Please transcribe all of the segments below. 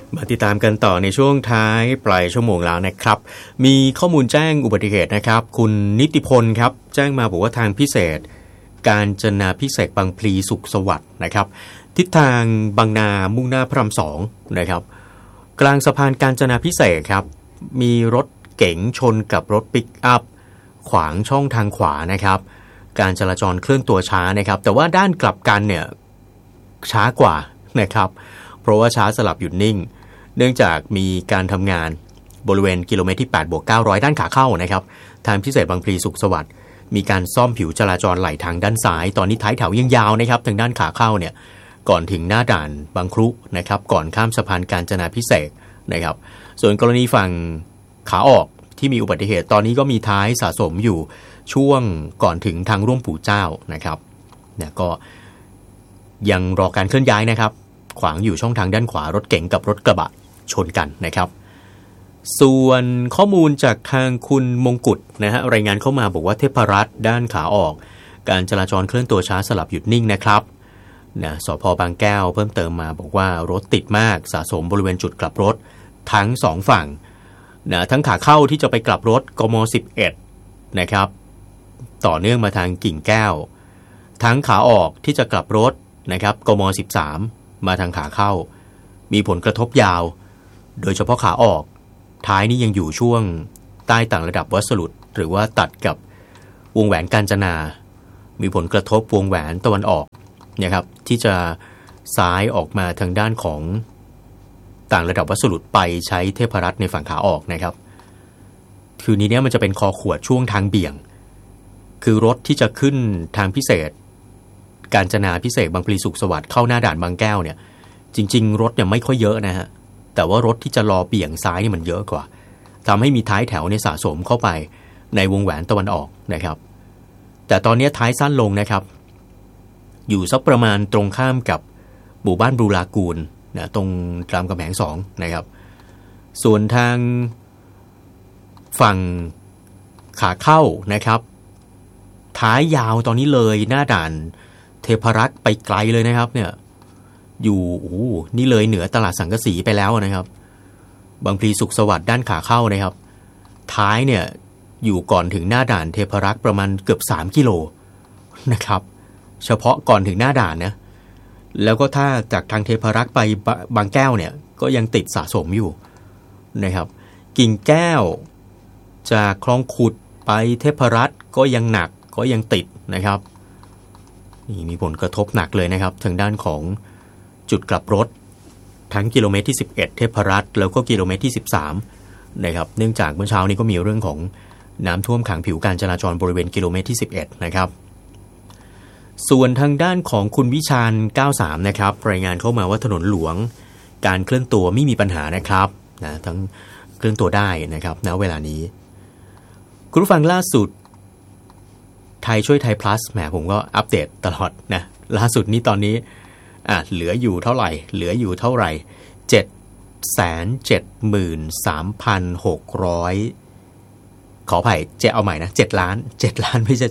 มาติดตามกันต่อในช่วงท้ายปลายชั่วโมงแล้วนะครับมีข้อมูลแจ้งอุบัติเหตุนะครับคุณนิติพลครับแจ้งมาบอกว่าทางพิเศษกาญจนาพิเศษบางพลีสุขสวัสดิ์นะครับทิศทางบางนามุ่งหน้าพระราม2นะครับกลางสะพานกาญจนาพิเศษครับมีรถเก๋งชนกับรถปิกอัพขวางช่องทางขวานะครับการจราจรเคลื่อนตัวช้านะครับแต่ว่าด้านกลับกันเนี่ยช้ากว่านะครับเพราะว่าช้าสลับหยุดนิ่งเนื่องจากมีการทำงานบริเวณกิโลเมตรที่ 8+900 ด้านขาเข้านะครับทางพิเศษบางพลีสุขสวัสดิ์มีการซ่อมผิวจราจรไหลทางด้านซ้ายตอนนี้ท้ายแถวยังยาวนะครับทางด้านขาเข้าเนี่ยก่อนถึงหน้าด่านบางครุนะครับก่อนข้ามสะพานกาญจนาพิเศษนะครับส่วนกรณีฝั่งขาออกที่มีอุบัติเหตุตอนนี้ก็มีท้ายสะสมอยู่ช่วงก่อนถึงทางร่วมปู่เจ้านะครับเนี่ยก็ยังรอการเคลื่อนย้ายนะครับขวางอยู่ช่องทางด้านขวารถเก๋งกับรถกระบะชนกันนะครับส่วนข้อมูลจากทางคุณมงกุฎนะฮะรายงานเข้ามาบอกว่าเทพรัตน์ด้านขาออกการจราจรเคลื่อนตัวช้าสลับหยุดนิ่งนะครับนะสภ.บางแก้วเพิ่มเติมมาบอกว่ารถติดมากสะสมบริเวณจุดกลับรถทั้ง2ฝั่งนะทั้งขาเข้าที่จะไปกลับรถกม11นะครับต่อเนื่องมาทางกิ่งแก้วทั้งขาออกที่จะกลับรถนะครับกม13มาทางขาเข้ามีผลกระทบยาวโดยเฉพาะขาออกท้ายนี้ยังอยู่ช่วงใต้ต่างระดับวัสดุหรือว่าตัดกับวงแหวนกาญจนามีผลกระทบวงแหวนตะวันออกนะครับที่จะซ้ายออกมาทางด้านของต่างระดับวัสดุไปใช้เทพรัตน์ในฝั่งขาออกนะครับคือนี้เนี่ยมันจะเป็นคอขวดช่วงทางเบี่ยงคือรถที่จะขึ้นทางพิเศษกาญจนาพิเศษบางพลีสุขสวัสดิ์เข้าหน้าด่านบางแก้วเนี่ยจริงๆรถเนี่ยไม่ค่อยเยอะนะฮะแต่ว่ารถที่จะรอเบี่ยงซ้ายนี่มันเยอะกว่าทำให้มีท้ายแถวเนี่ยสะสมเข้าไปในวงแหวนตะวันออกนะครับแต่ตอนนี้ท้ายสั้นลงนะครับอยู่สักประมาณตรงข้ามกับหมู่บ้านบรูลากูลนะตรงรามคำแหง2นะครับส่วนทางฝั่งขาเข้านะครับท้ายยาวตอนนี้เลยหน้าด่านเทพรัตน์ไปไกลเลยนะครับเนี่ยอยู่นี่เลยเหนือตลาดสังกะสีไปแล้วนะครับบางพลีสุขสวัสดิ์ด้านขาเข้านะครับท้ายเนี่ยอยู่ก่อนถึงหน้าด่านเทพรัตน์ประมาณเกือบ3กิโลนะครับเฉพาะก่อนถึงหน้าด่านนะแล้วก็ถ้าจากทางเทพรัตน์ไปบางแก้วเนี่ยก็ยังติดสะสมอยู่นะครับกิ่งแก้วจากคลองขุดไปเทพรัตน์ก็ยังหนักก็ยังติดนะครับนี่มีผลกระทบหนักเลยนะครับทางด้านของจุดกลับรถทั้งกิโลเมตรที่11เทพรัตน์แล้วก็กิโลเมตรที่13นะครับเนื่องจากเมื่อเช้านี้ก็มีเรื่องของน้ำท่วมขังผิวการจราจรบริเวณกิโลเมตรที่11นะครับส่วนทางด้านของคุณวิชาญ93นะครับรายงานเข้ามาว่าถนนหลวงการเคลื่อนตัวไม่มีปัญหานะครับนะทั้งเคลื่อนตัวได้นะครับณเวลานี้คุณผู้ฟังล่าสุดไทยช่วยไทย plus แหมผมก็อัปเดตตลอดนะล่าสุดนี้ตอนนี้เหลืออยู่เท่าไหร่773,600ขออภัยเอาใหม่นะ7 ล้านไม่ใช่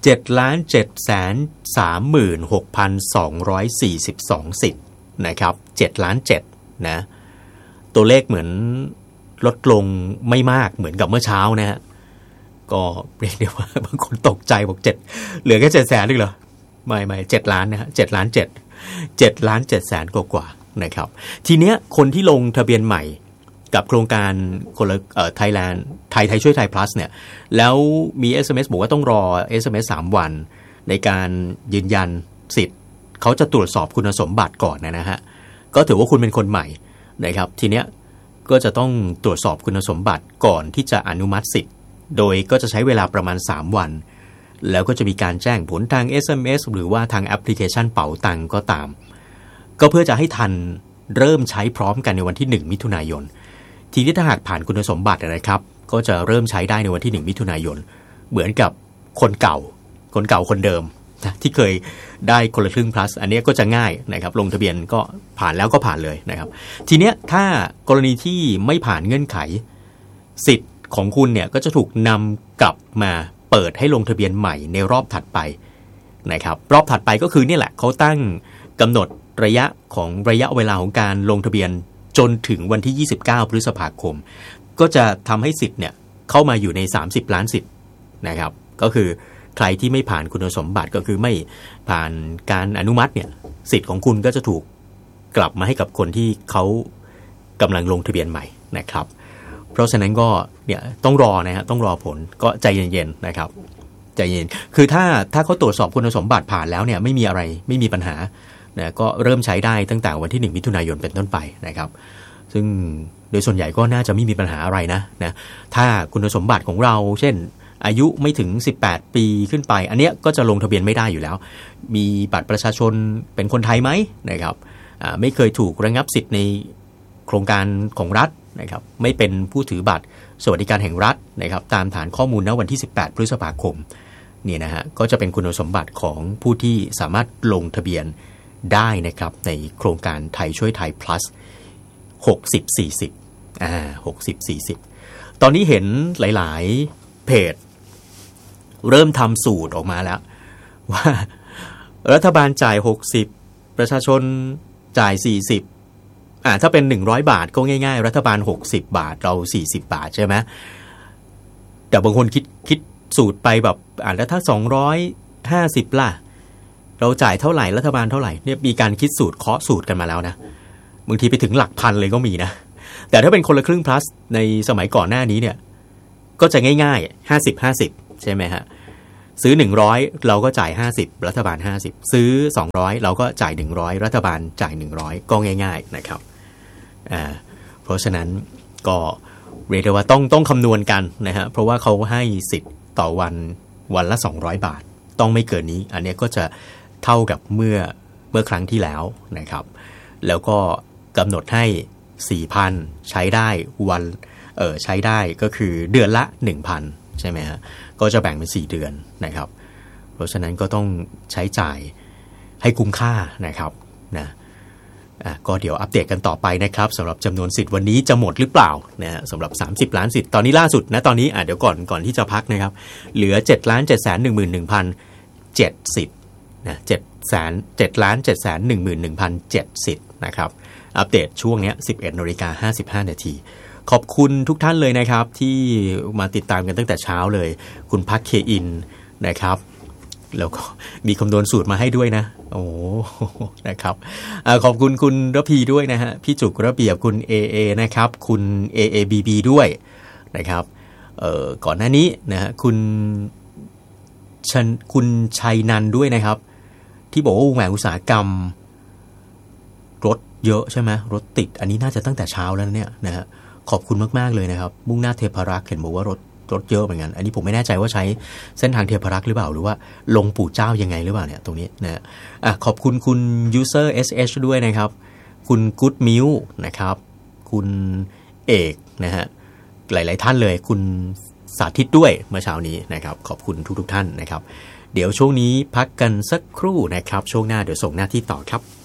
7,736,242 สิทธิ์นะครับ7 ล้านนะตัวเลขเหมือนลดลงไม่มากเหมือนกับเมื่อเช้านะฮะก็เรียกได้ว่าบางคนตกใจบอก7เหลือแค่700,000นึงเหรอไม่7 ล้านนะฮะ7 ล้าน7,700,000 กว่านะครับทีเนี้ยคนที่ลงทะเบียนใหม่กับโครงการคนละไทยช่วยไทย plus เนี่ยแล้วมี SMS บอกว่าต้องรอ SMS 3 วันในการยืนยันสิทธิ์เขาจะตรวจสอบคุณสมบัติก่อนนะฮะก็ถือว่าคุณเป็นคนใหม่นะครับทีเนี้ยก็จะต้องตรวจสอบคุณสมบัติก่อนที่จะอนุมัติสิทธิ์โดยก็จะใช้เวลาประมาณ3 วันแล้วก็จะมีการแจ้งผลทาง SMS หรือว่าทางแอปพลิเคชันเป๋าตังก็ตามก็เพื่อจะให้ทันเริ่มใช้พร้อมกันในวันที่1 มิถุนายนทีนี้ถ้าหากผ่านคุณสมบัตินะครับก็จะเริ่มใช้ได้ในวันที่1 มิถุนายนเหมือนกับคนเก่าคนเดิมนะที่เคยได้คนละครึ่ง plus อันนี้ก็จะง่ายนะครับลงทะเบียนก็ผ่านแล้วก็ผ่านเลยนะครับทีเนี้ยถ้ากรณีที่ไม่ผ่านเงื่อนไขสิทธิ์ของคุณเนี่ยก็จะถูกนำกลับมาเปิดให้ลงทะเบียนใหม่ในรอบถัดไปนะครับรอบถัดไปก็คือนี่แหละเขาตั้งกำหนดระยะเวลาของการลงทะเบียนจนถึงวันที่29พฤษภาคมก็จะทำให้สิทธิ์เนี่ยเข้ามาอยู่ใน30ล้านสิทธิ์นะครับก็คือใครที่ไม่ผ่านคุณสมบัติก็คือไม่ผ่านการอนุมัติเนี่ยสิทธิ์ของคุณก็จะถูกกลับมาให้กับคนที่เขากำลังลงทะเบียนใหม่นะครับเพราะฉะนั้นก็เนี่ยต้องรอนะฮะต้องรอผลก็ใจเย็นๆนะครับใจเย็นคือถ้าเขาตรวจสอบคุณสมบัติผ่านแล้วเนี่ยไม่มีอะไรไม่มีปัญหานะก็เริ่มใช้ได้ตั้งแต่วันที่1มิถุนายนเป็นต้นไปนะครับซึ่งโดยส่วนใหญ่ก็น่าจะไม่มีปัญหาอะไรนะถ้าคุณสมบัติของเราเช่นอายุไม่ถึง18ปีขึ้นไปอันเนี้ยก็จะลงทะเบียนไม่ได้อยู่แล้วมีบัตรประชาชนเป็นคนไทยไหมนะครับไม่เคยถูกระงับสิทธิ์ในโครงการของรัฐนะครับไม่เป็นผู้ถือบัตรสวัสดิการแห่งรัฐนะครับตามฐานข้อมูลณวันที่18พฤษภาคมนี่นะฮะก็จะเป็นคุณสมบัติของผู้ที่สามารถลงทะเบียนได้นะครับในโครงการไทยช่วยไทย plus 60-40 60-40 ตอนนี้เห็นหลายๆเพจเริ่มทำสูตรออกมาแล้วว่ารัฐบาลจ่าย60ประชาชนจ่าย40ถ้าเป็น100บาทก็ง่ายๆรัฐบาล60บาทเรา40บาทใช่ไหมแต่บางคนคิดสูตรไปแบบแล้วถ้า250ล่ะเราจ่ายเท่าไหร่รัฐบาลเท่าไหร่เนี่ยมีการคิดสูตรเคาะสูตรกันมาแล้วนะบางทีไปถึงหลักพันเลยก็มีนะแต่ถ้าเป็นคนละครึ่ง plus ในสมัยก่อนหน้านี้เนี่ยก็จะง่ายๆ50ใช่ไหมฮะซื้อ100เราก็จ่าย50รัฐบาล50ซื้อ200เราก็จ่าย100รัฐบาลจ่าย100ก็ง่ายๆนะครับเพราะฉะนั้นก็เรียกได้ว่าต้องคำนวณกันนะฮะเพราะว่าเขาให้สิทธิ์ต่อวันละ200บาทต้องไม่เกินนี้อันนี้ก็จะเท่ากับเมื่อครั้งที่แล้วนะครับแล้วก็กำหนดให้ 4,000 ใช้ได้ใช้ได้ก็คือเดือนละ 1,000 ใช่ไหมฮะก็จะแบ่งเป็น4เดือนนะครับเพราะฉะนั้นก็ต้องใช้จ่ายให้คุ้มค่านะครับนะก็เดี๋ยวอัปเดตกันต่อไปนะครับสำหรับจำนวนสิทธิ์วันนี้จะหมดหรือเปล่านะฮะสำหรับ30ล้านสิทธิ์ตอนนี้ล่าสุดนะตอนนี้เดี๋ยวก่อนที่จะพักนะครับเหลือ 7,711,007 สิทธิ์นะ7,711,007 สิทธิ์นะครับอัปเดตช่วงนี้ 11:55 นาทีขอบคุณทุกท่านเลยนะครับที่มาติดตามกันตั้งแต่เช้าเลยคุณพักเคอินนะครับแล้วก็มีคำนวณสูตรมาให้ด้วยนะโอ้นะครับขอบคุณคุณระพีด้วยนะฮะพี่จุกระเบียบคุณ AA นะครับคุณ AABB ด้วยนะครับก่อนหน้านี้นะฮะคุณชัยนันด้วยนะครับที่บอกว่าวงแหวนอุตสาหกรรมรถเยอะใช่ไหมรถติดอันนี้น่าจะตั้งแต่เช้าแล้วเนี่ยนะฮะขอบคุณมากๆเลยนะครับมุ่งหน้าเทพารักษ์เห็นบอกว่ารถเยอะเหมือนกันอันนี้ผมไม่แน่ใจว่าใช้เส้นทางเทพารักษ์หรือเปล่าหรือว่าลงปู่เจ้ายังไงหรือเปล่าเนี่ยตรงนี้นะขอบคุณคุณ user sh ด้วยนะครับคุณ good mill นะครับคุณเอกนะฮะหลายๆท่านเลยคุณสาธิตด้วยเมื่อเช้านี้นะครับขอบคุณทุกท่านนะครับเดี๋ยวช่วงนี้พักกันสักครู่นะครับช่วงหน้าเดี๋ยวส่งหน้าที่ต่อครับ